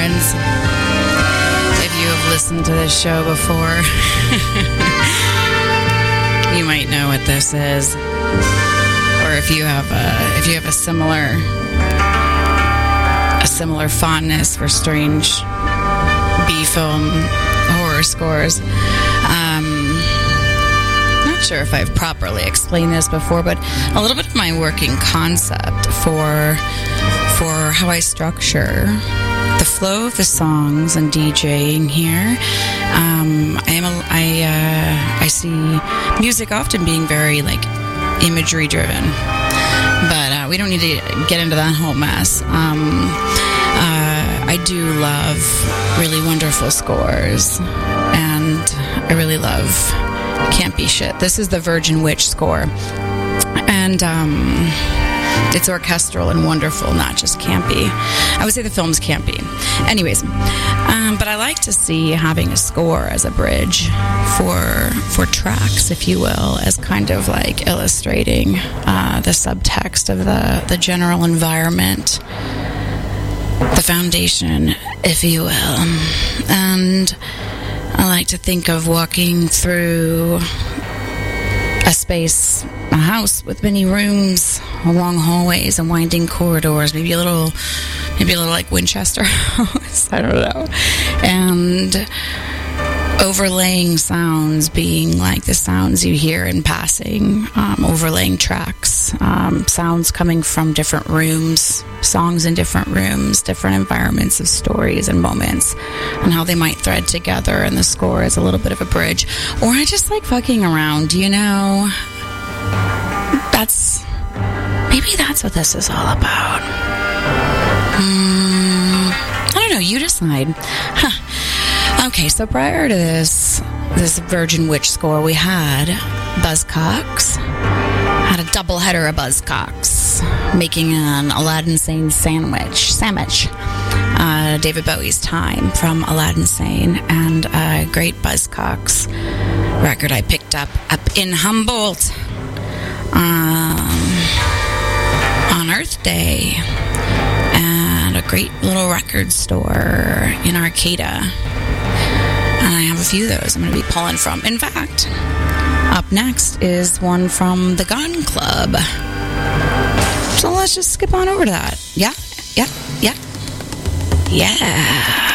friends. If you have listened to this show before, you might know what this is. Or if you have a similar fondness for strange B-film horror scores. Not sure if I've properly explained this before, but a little bit of my working concept for how I structure the flow of the songs and DJing here. I see music often being very like imagery driven, but we don't need to get into that whole mess. I do love really wonderful scores, and I really love campy shit. This is the Virgin Witch score, and it's orchestral and wonderful, not just campy. I would say the film's campy. Anyways, but I like to see having a score as a bridge for tracks, if you will, as kind of like illustrating the subtext of the general environment, the foundation, if you will. And I like to think of walking through a house with many rooms, long hallways and winding corridors, maybe a little like Winchester House, I don't know, and overlaying sounds being like the sounds you hear in passing, overlaying tracks, sounds coming from different rooms, songs in different rooms, different environments of stories and moments, and how they might thread together, and the score is a little bit of a bridge. Or I just like fucking around, you know. Maybe that's what this is all about. I don't know, you decide. Okay, so prior to this Virgin Witch score, we had Buzzcocks. Had a double header of Buzzcocks making an Aladdin Sane sandwich. David Bowie's Time from Aladdin Sane, and a great Buzzcocks record I picked up in Humboldt on Earth Day, and a great little record store in Arcata. And I have a few of those I'm going to be pulling from. In fact, up next is one from the Gun Club. So let's just skip on over to that. Yeah.